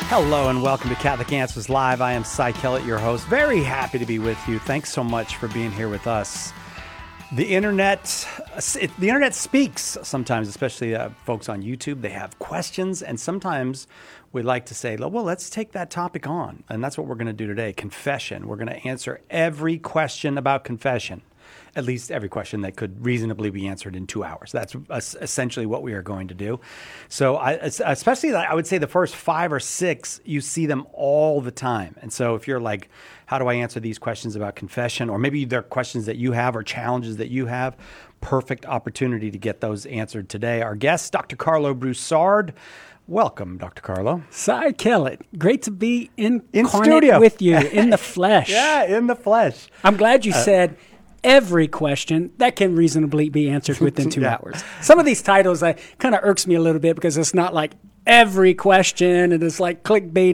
Hello and welcome to Catholic Answers Live. I am Cy Kellett, your host. Very happy to be with you. Thanks so much for being here with us. The internet speaks sometimes, especially folks on YouTube. They have questions, and sometimes we like to say, well, let's take that topic on. And that's what we're going to do today, confession. We're going to answer every question about confession, at least every question that could reasonably be answered in 2 hours. That's essentially what we are going to do. So especially, I would say the first 5 or 6, you see them all the time. And so if you're like, how do I answer these questions about confession? Or maybe they're questions that you have or challenges that you have. Perfect opportunity to get those answered today. Our guest, Dr. Carlo Broussard. Welcome, Dr. Carlo. Cy Kellett. Great to be in studio with you, in the flesh. Yeah, in the flesh. I'm glad you said every question that can reasonably be answered within 2 hours. Some of these titles kind of irks me a little bit because it's not like every question and it's like clickbait